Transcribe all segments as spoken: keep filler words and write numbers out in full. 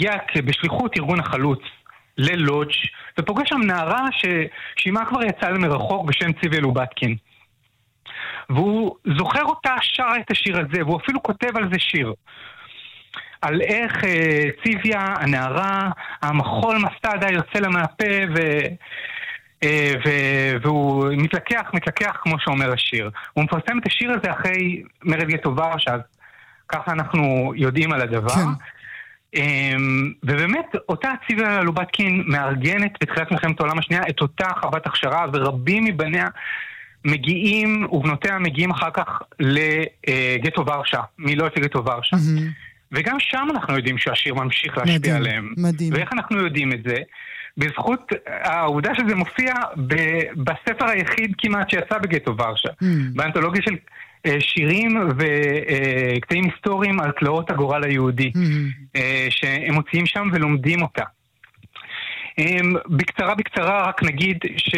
מגיע בשליחות ארגון החלוץ ללודג' ופוגש שם נערה ששימה כבר יצאה למרחוק בשם ציוויה לובטקין. והוא זוכר אותה, שרה את השיר הזה, והוא אפילו כותב על זה שיר. על איך אה, ציוויה, הנערה, המחול מסטדה יוצא לה מהפה, ו, אה, ו, והוא מתלקח, מתלקח כמו שאומר השיר. הוא מפרסם את השיר הזה אחרי מרד גטו ורשה, אז ככה אנחנו יודעים על הדבר. כן. אה, ובאמת, אותה ציוויה לובטקין מארגנת בתחילת מלחמת העולם השנייה את אותה חוות הכשרה, ורבים מבניה מגיעים, ובנותיה מגיעים אחר כך לגטו ורשה, מלודג' לגטו ורשה. Mm-hmm. וגם שם אנחנו יודעים שהשיר ממשיך להשפיע מדהים, עליהם. מדהים. ואיך אנחנו יודעים את זה? בזכות העובדה שזה מופיע ב- בספר היחיד כמעט שיצא בגטו ורשה. Mm. באנתולוגיה של uh, שירים וקטעים uh, היסטוריים על תלאות הגורל היהודי. Mm. Uh, שהם מוציאים שם ולומדים אותה. Um, בקצרה בקצרה רק נגיד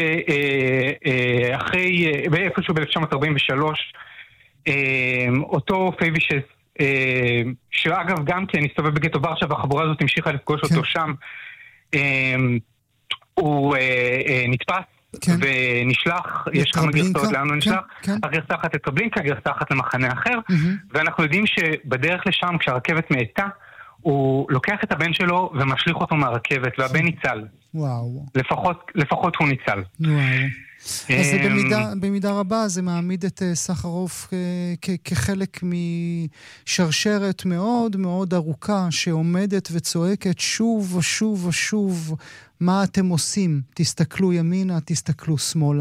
שאחרי, uh, uh, באיפשהו ב-אלף תשע מאות ארבעים ושלוש, uh, אותו פייבישס, Uh, שאגב גם כן הסתובב בגטו ורשה והחבורה הזאת המשיכה לפגוש כן. אותו שם, uh, הוא uh, uh, נתפס כן. ונשלח, יש כמה גרסאות לאן הוא נשלח, כן, כן. הגרסה אחת לטרבלינקה, הגרסה אחת למחנה אחר, mm-hmm. ואנחנו יודעים שבדרך לשם כשהרכבת מאטה הוא לוקח את הבן שלו ומשליך אותו מהרכבת והבן ניצל. וואו. לפחות, לפחות הוא ניצל. וואו. אז זה במידה, במידה רבה זה מעמיד את סחרוף כחלק משרשרת מאוד מאוד ארוכה שעומדת וצועקת שוב ושוב ושוב מה אתם עושים, תסתכלו ימינה, תסתכלו שמאלה.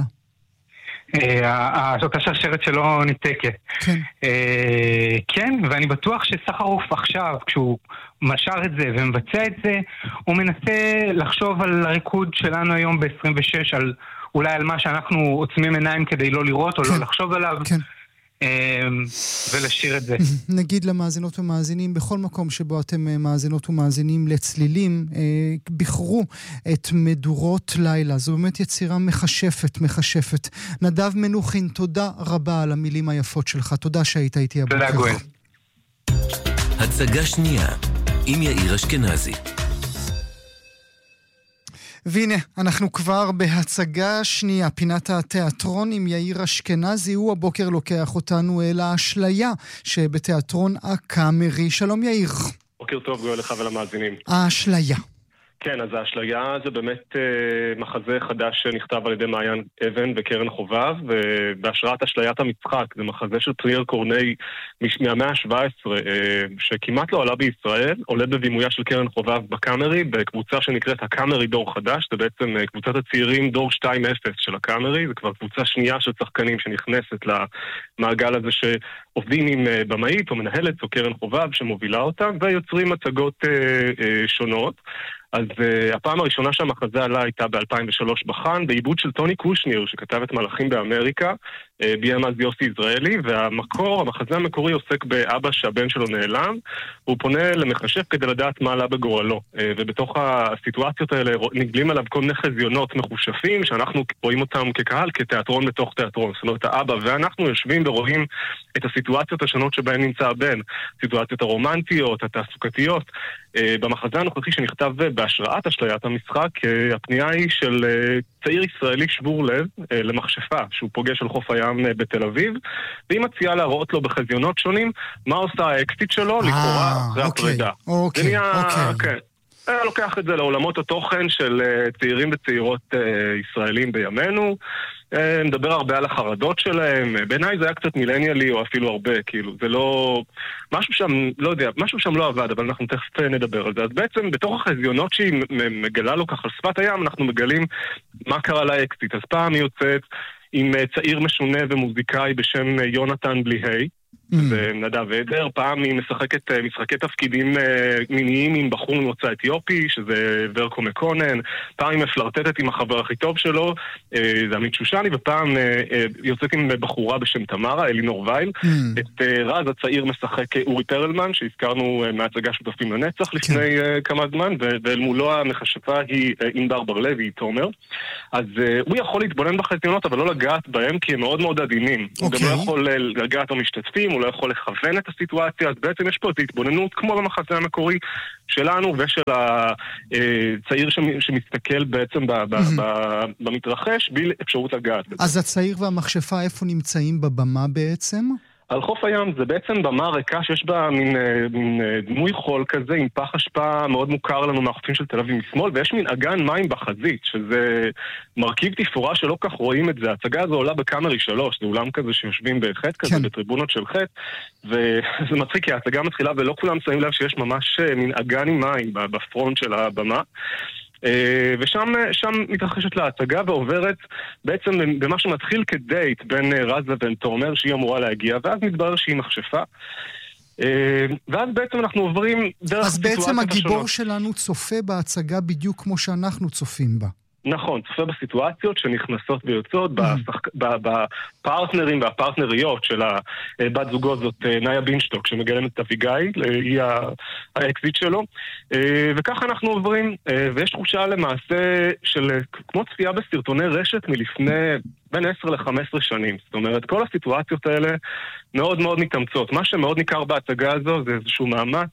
זאת השרשרת שלא ניתקת. כן. כן, ואני בטוח שסחרוף עכשיו, כשהוא משר את זה ומבצע את זה, הוא מנסה לחשוב על הריקוד שלנו היום ב-עשרים ושש, על אולי על מה שאנחנו עוצמים עיניים כדי לא לראות או כן, לא לחשוב עליו, כן. ולשיר את זה. נגיד למאזינות ומאזינים, בכל מקום שבו אתם מאזינות ומאזינים לצלילים, בחרו את מדורות לילה. זו באמת יצירה מחשפת, מחשפת. נדב מנוחין, תודה רבה על המילים היפות שלך. תודה שהיית איתי הבוקר. תודה גואל. הצגה שנייה, עם יאיר אשכנזי. והנה, אנחנו כבר בהצגה שנייה, פינת התיאטרון עם יאיר אשכנזי, הוא הבוקר לוקח אותנו אל האשליה שבתיאטרון הקאמרי. שלום יאיר. בוקר טוב גואל לך ולמאזינים. האשליה. כן, אז האשליה זה באמת אה, מחזה חדש שנכתב על ידי מעיין אבן וקרן חובב, ובהשראת אשליית המשחק, זה מחזה של פרייר קורני מהמאה ה-שבע עשרה, אה, שכמעט לא עלה בישראל, עולה בבימויה של קרן חובב בקאמרי, בקבוצה שנקראת הקאמרי דור חדש, זה בעצם אה, קבוצת הצעירים דור שתיים אפס של הקאמרי, זה כבר קבוצה שנייה של שחקנים שנכנסת למעגל הזה שעובדים עם אה, במאית או מנהלת או קרן חובב שמובילה אותה, ויוצרים הצגות אה, אה, שונות. אז uh, הפעם הראשונה שהמחזה עלה הייתה ב-אלפיים ושלוש בחן, בעיבוד של טוני קושניר, שכתב את מלאכים באמריקה, uh, ביים אז יוסי יזרעאלי, והמקור, המחזה המקורי עוסק באבא שהבן שלו נעלם, הוא פונה למחשב כדי לדעת מה עלה בגורלו, uh, ובתוך הסיטואציות האלה נגלים עליו כל מיני חזיונות מחושפים, שאנחנו רואים אותם כקהל, כתיאטרון בתוך תיאטרון, זאת אומרת האבא, ואנחנו יושבים ורואים את הסיטואציות השונות שבהן נמצא הבן, סיטואציות הרומנטיות, התעסוקתיות, uh, במחזה הנוכחי שנכתב בהשראת אשליית המשחק, הפנייה היא של צעיר ישראלי שבור לב למכשפה שהוא פוגש על חוף הים בתל אביב, והיא מציעה להראות לו בחזיונות שונים מה עושה האקסיט שלו לכאורה אחרי הפרידה. אוקיי, זה נהיה, אוקיי. כן. אני לוקח את זה לעולמות התוכן של צעירים וצעירות ישראלים בימינו, נדבר הרבה על החרדות שלהם, בעיניי זה היה קצת מילניאלי או אפילו הרבה, כאילו, זה לא, משהו שם, לא יודע, משהו שם לא עבד, אבל אנחנו תכף נדבר על זה. אז בעצם בתוך החזיונות שהיא מגלה לו ככה על שפת הים, אנחנו מגלים מה קרה לאקסיט. אז פעם היא יוצאת עם צעיר משונה ומוזיקאי בשם יונתן בליהי, זה נדב עדר, פעם היא משחקת משחקי תפקידים מיניים עם בחור ממוצא אתיופי, שזה ורקו מקונן, פעם היא מפלרטטת עם החבר הכי טוב שלו, זה עמית שושני, ופעם יוצאת עם בחורה בשם תמרה, אלינור וייל, את רז הצעיר משחק אורי פרלמן, שהזכרנו מהצגה שותפים לנצח לפני כמה זמן, ואל מולו המכשפה היא ענבר בר-לב, היא תומר, אז הוא יכול להתבונן בחזיונות, אבל לא לגעת בהם, כי הם מאוד מאוד עדינים, הוא גם לא יכול לגעת או משתתפים, הוא לא יכול לכוון את הסיטואציה, אז בעצם יש פה את ההתבוננות כמו במחזה המקורי שלנו ושל הצעיר שמסתכל בעצם במתרחש בלי אפשרות לגעת. אז הצעיר והמכשפה איפה נמצאים בבמה בעצם? על חוף הים זה בעצם במה ריקה שיש בה מין, מין דמוי חול כזה עם פח אשפה מאוד מוכר לנו מהחופים של תל אביב משמאל, ויש מין אגן מים בחזית, שזה מרכיב תפאורה שלא כך רואים את זה. ההצגה הזו עולה בקאמרי שלוש, זה אולם כזה שיושבים בחט כזה, כן. בטריבונות של חט, וזה מצחיק כי ההצגה מתחילה ולא כולם שמים לב שיש ממש מין אגן עם מים בפרונט של הבמה. ושם שם מתרחשת לה הצגה ועוברת בעצם במה שמתחיל כדייט בין רז לבין תומר שהיא אמורה להגיע, ואז מתברר שהיא מכשפה, ואז בעצם אנחנו עוברים דרך אז בעצם הגיבור שלנו צופה בהצגה בדיוק כמו שאנחנו צופים בה. נכון, צופה בסיטואציות שנכנסות ויוצאות, בפרטנרים והפרטנריות של הבת זוגות, זאת נאיה בינשטוק, שמגלמת את אביגיל, היא האקזיט שלו, וככה אנחנו עוברים, ויש תחושה למעשה של כמו צפייה בסרטוני רשת מלפני בין עשר לחמש עשרה שנים. זאת אומרת, כל הסיטואציות האלה מאוד מאוד מתאמצות. מה שמאוד ניכר בהצגה הזו זה איזשהו מאמץ,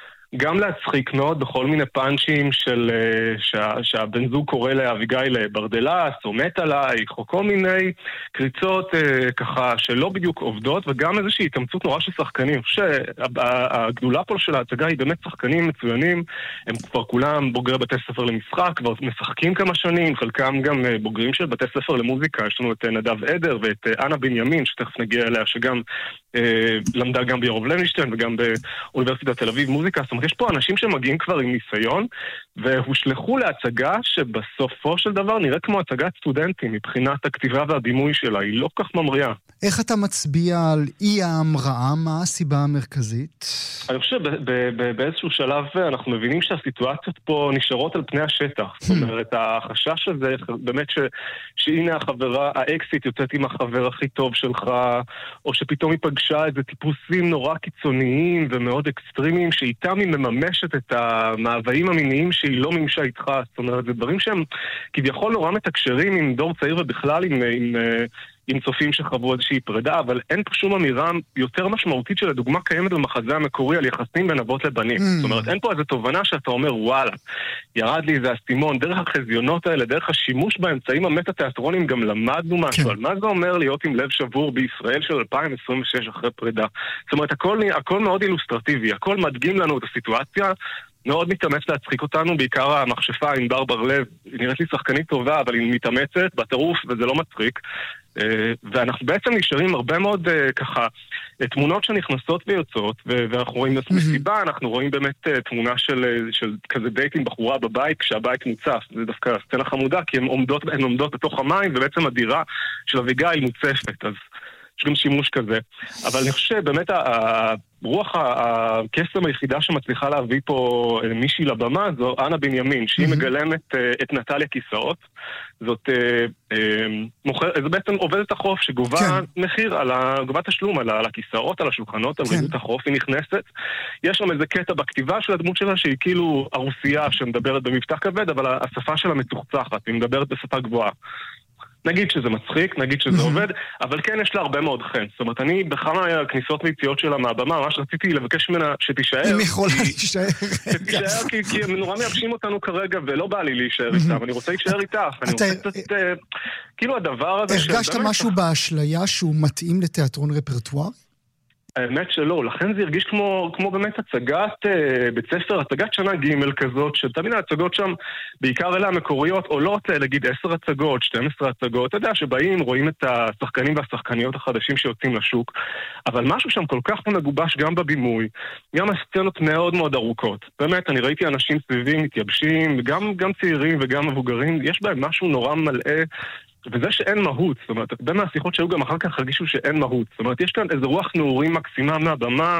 גם להצחיק מאוד בכל מיני פאנצ'ים של שה, שהבן זוג קורא לאביגיל ברדלס או מת עלייך או כל מיני קריצות אה, ככה שלא בדיוק עובדות, וגם איזושהי התאמצות נורא של שחקנים. אני חושב שהגדולה פה של ההצגה היא באמת שחקנים מצוינים, הם כבר כולם בוגרי בתי ספר למשחק, כבר משחקים כמה שנים, חלקם גם בוגרים של בתי ספר למוזיקה. יש לנו את נדב עדר ואת אנה בנימין שתכף נגיע אליה, שגם אה, למדה גם בירוב לוינשטיין וגם באוניברסיטת תל אביב מוזיקה. זאת אומרת, יש פה אנשים שמגיעים כבר עם ניסיון, והושלחו להצגה שבסופו של דבר נראה כמו הצגת סטודנטים, מבחינת הכתיבה והבימוי שלה, היא לא כך ממריאה. איך אתה מצביע על אי ההמראה? מה הסיבה המרכזית? אני חושב שבאיזשהו שלב אנחנו מבינים שהסיטואציות פה נשארות על פני השטח. זאת אומרת, החשש הזה, באמת ש, שהנה החברה, האקסיט יוצאת עם החבר הכי טוב שלך, או שפתאום היא פגשה איזה טיפוסים נורא קיצוניים ומאוד אקסטרימיים, שאיתם היא מממשת את המאוויים המיניים שהיא לא מימשה איתך. זאת אומרת, זה דברים שהם כביכול נורא מתקשרים עם דור צעיר ובכלל עם... עם עם צופים שחוו איזושהי פרידה, אבל אין פה שום אמירה יותר משמעותית שלדוגמה קיימת במחזה המקורי על יחסים בין אבות לבנים. Mm. זאת אומרת, אין פה איזו תובנה שאתה אומר, וואלה, ירד לי איזה הסימון, דרך החזיונות האלה, דרך השימוש באמצעים המטה-תיאטרונים, גם למדנו משהו כן. על מה זה אומר להיות עם לב שבור בישראל של אלפיים עשרים ושש אחרי פרידה. זאת אומרת, הכל, הכל מאוד אילוסטרטיבי, הכל מדגים לנו את הסיטואציה, מאוד מתאמץ להצחיק אותנו, בעיקר המכשפה עם בר בר לב, היא נראית לי שחקנית טובה, אבל היא מתאמצת בטירוף וזה לא מצחיק. ואנחנו בעצם נשארים הרבה מאוד ככה תמונות שנכנסות ויוצאות, ואנחנו רואים את מסיבה, אנחנו רואים באמת תמונה של, של כזה דייט עם בחורה בבית כשהבית מוצף. זה דווקא סצנה חמודה, כי הן עומדות, הן עומדות בתוך המים, ובעצם הדירה של אביגיל מוצפת, אז יש גם שימוש כזה. אבל אני חושב באמת הרוח הקסם היחידה שמצליחה להביא פה מישהי לבמה זו אנה בנימין, שהיא מגלמת את נטליה כיסאות. זאת זה בעצם עובדת החוף שגובה מחיר על גובה תשלום על הכיסאות, על השולחנות, על ריהוט החוף. היא נכנסת, יש שם איזה קטע בכתיבה של הדמות שלה שהיא כאילו ארוסייה שמדברת במבטא כבד, אבל השפה שלה מצוחצחת, היא מדברת בשפה גבוהה. נגיד שזה מצחיק, נגיד שזה עובד, אבל כן יש לה הרבה מאוד חן. זאת אומרת, אני בכמה כניסות ויציאות שלה מהבמה, ממש רציתי לבקש ממנה שתישאר. היא יכולה להישאר. שתישאר, כי הם נורא מייבשים אותנו כרגע, ולא בא לי להישאר איתם. אני רוצה להישאר איתך. אני רוצה קצת, כאילו הדבר הזה... הרגשת משהו באשליה שהוא מתאים לתיאטרון רפרטואר? האמת שלא, לכן זה הרגיש כמו, כמו באמת הצגת אה, בית ספר, הצגת שנה ג' כזאת, שתמיד ההצגות שם, בעיקר אלה המקוריות, עולות להגיד עשר הצגות, שתים עשרה הצגות, אתה יודע שבאים, רואים את השחקנים והשחקניות החדשים שיוצאים לשוק, אבל משהו שם כל כך מגובש גם בבימוי, גם הסצנות מאוד מאוד ארוכות. באמת, אני ראיתי אנשים סביבים, מתייבשים, גם, גם צעירים וגם מבוגרים, יש בהם משהו נורא מלא, וזה שאין מהות, זאת אומרת, הרבה מהשיחות שהיו גם אחר כך הרגישו שאין מהות. זאת אומרת, יש כאן איזה רוח נעורים מקסימה מהבמה,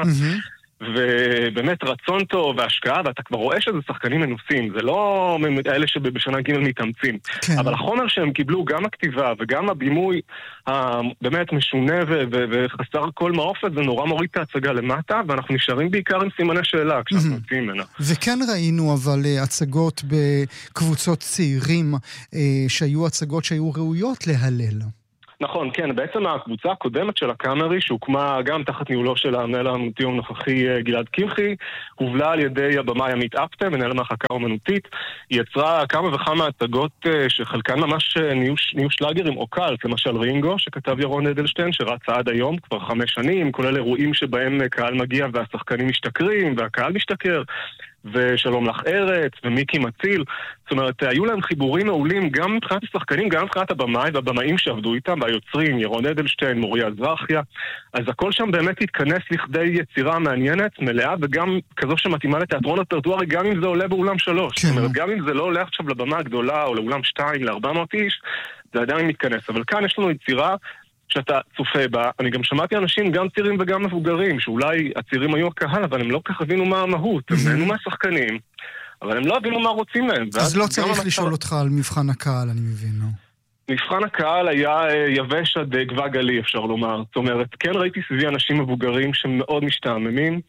ובאמת רצון טוב והשקעה, ואתה כבר רואה שזה שחקנים מנוסים, זה לא אלה שבשנה ג' מתאמצים. אבל החומר שהם קיבלו, גם הכתיבה וגם הבימוי באמת משונה וחסר כל מעופת, זה נורא מוריד את ההצגה למטה, ואנחנו נשארים בעיקר עם סימני שאלה כשאנחנו יוצאים ממנה. וכן ראינו אבל הצגות בקבוצות צעירים, שהיו הצגות שהיו ראויות להלל. נכון, כן, בעצם הקבוצה הקודמת של הקאמרי, שהוקמה גם תחת ניהולו של המנהל האמנותי הנוכחי גלעד קמחי, הובלה על ידי הבמאי עמית אפטה, מנהל המחלקה האמנותית, היא יצרה כמה וכמה הצגות שחלקן ממש נהיו שלאגרים או קאלט, למשל רינגו, שכתב ירון אדלשטיין, שרץ עד היום, כבר חמש שנים, כולל אירועים שבהם קהל מגיע והשחקנים משתכרים, והקהל משתכר, ושלום לך ארץ, ומיקי מציל. זאת אומרת, היו להם חיבורים מעולים גם מבחינת השחקנים, גם מבחינת הבמאי והבמאים שעבדו איתם, והיוצרים, ירון אדלשטיין, מוריה זרחיה. אז הכל שם באמת התכנס לכדי יצירה מעניינת, מלאה, וגם כזו שמתאימה לתיאטרון רפרטוארי, גם אם זה עולה באולם שלוש. כן. זאת אומרת, גם אם זה לא עולה עכשיו לבמה הגדולה, או לאולם שתיים, לארבע מאות איש, זה עדיין מתכנס. אבל כאן יש לנו יצירה שאתה צופה בה. אני גם שמעתי אנשים, גם צעירים וגם מבוגרים, שאולי הצעירים היו הקהל, אבל הם לא כך הבינו מה המהות. הם נהנו מהשחקנים, אבל הם לא הבינו מה רוצים להם. אז לא צריך לשאול אותך על מבחן הקהל, אני מבין, לא? מבחן הקהל היה יבש עד גבה גלי, אפשר לומר. זאת אומרת, כן ראיתי סביבי אנשים מבוגרים שמאוד משתעממים.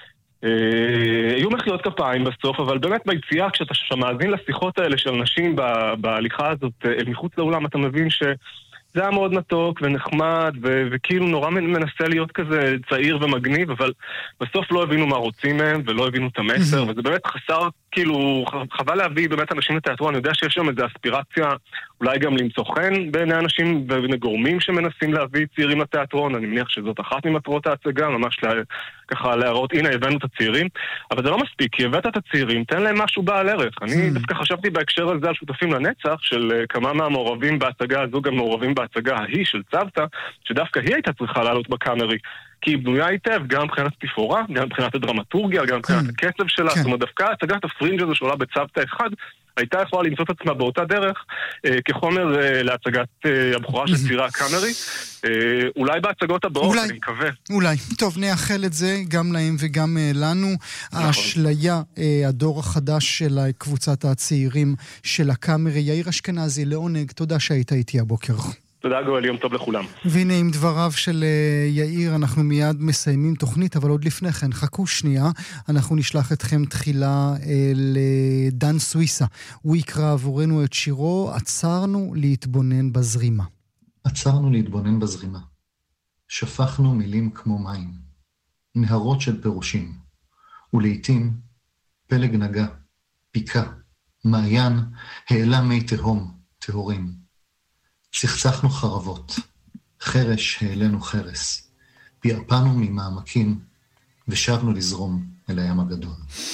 היו מחיאות כפיים בסוף, אבל באמת ביציאה, כשאתה מאזין לשיחות האלה של אנשים בהליכה הזאת אל מחוץ לאולם, אתה מבין ש... זה היה מאוד מתוק ונחמד, ו- וכאילו נורא מנסה להיות כזה צעיר ומגניב, אבל בסוף לא הבינו מה רוצים מהם, ולא הבינו את המסר, וזה באמת חסר, כאילו, חבל להביא באמת אנשים לתיאטרון. אני יודע שיש שם איזו אספירציה, אולי גם למצוא חן בעיני אנשים ובין גורמים שמנסים להביא צעירים לתיאטרון. אני מניח שזאת אחת ממטרות ההצגה, ממש לה, ככה להראות, הנה הבאנו את הצעירים, אבל זה לא מספיק, כי הבאת את הצעירים, תן להם משהו בעל ערך. אני דווקא חשבתי בהקשר הזה על שותפים לנצח, של כמה מהמעורבים בהצגה הזו, גם מעורבים בהצגה ההיא של צוותא, שדווקא היא הייתה צריכה לעלות בקאמרי, כי היא בנויה היטב, גם מבחינת תפאורה, גם מבחינת הדרמטורגיה, גם מבחינת הקצב שלה. זאת אומרת, דווקא הצגת הפרינג' הזה שעולה בצוותא אחד, הייתה יכולה למצוא את עצמה באותה דרך, אה, כחומר אה, להצגת אה, הבחורה של צירה הקאמרי. אה, אולי בהצגות הבאות, אולי, אני מקווה. אולי. טוב, נאחל את זה גם להם וגם אה, לנו. נכון. האשליה, אה, הדור החדש של קבוצת הצעירים של הקאמרי. יאיר אשכנזי, לעונג, תודה שהיית איתי הבוקר. תודה גואל, יום טוב לכולם. והנה עם דבריו של יאיר אנחנו מיד מסיימים תוכנית, אבל עוד לפני כן, חכו שנייה, אנחנו נשלח אתכם תחילה לדן סוויסה. הוא יקרא עבורנו את שירו עצרנו להתבונן בזרימה. עצרנו להתבונן בזרימה. שפכנו מילים כמו מים, נהרות של פירושים, ולעיתים פלג נגע, פיקה, מעיין, העלה מי תהום, תהורים. צחצחנו חרבות, חרש העלינו חרס, פיירפנו ממעמקים, ושבנו לזרום אל הים הגדול.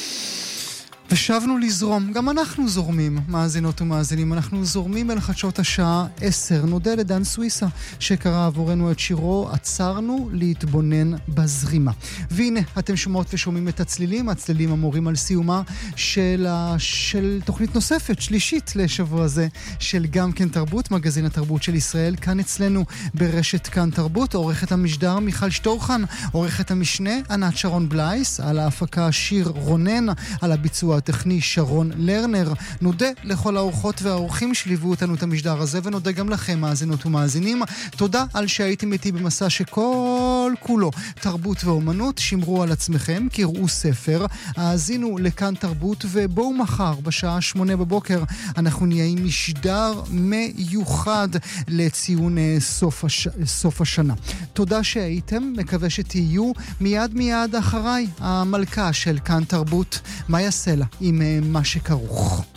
ושבנו לזרום, גם אנחנו זורמים, מאזינות ומאזינים, אנחנו זורמים אל חדשות השעה עשר. נודה לדן סוויסה שקרא עבורנו את שירו עצרנו להתבונן בזרימה. והנה, אתם שומעות ושומעים את הצלילים, הצלילים אמורים על סיומה של, ה... של תוכנית נוספת, שלישית לשבוע הזה, של גם כן תרבות, מגזין התרבות של ישראל, כאן אצלנו ברשת כאן תרבות. עורכת המשדר מיכל שטורחן, עורכת המשנה ענת שרון בלייס, על ההפקה שיר רונן, על הביצוע הטכני שרון לרנר. נודה לכל האורחות והאורחים שליוו אותנו את המשדר הזה, ונודה גם לכם מאזינות ומאזינים. תודה על שהייתם איתי במסע שכל כולו תרבות ואומנות. שמרו על עצמכם, קראו ספר, האזינו לכאן תרבות, ובואו מחר בשעה שמונה בבוקר אנחנו נהיה עם משדר מיוחד לציון סוף, הש... סוף השנה. תודה שהייתם, מקווה שתהיו. מיד מיד אחריי המלכה של כאן תרבות, מאיה סלע, עם מה שכרוך.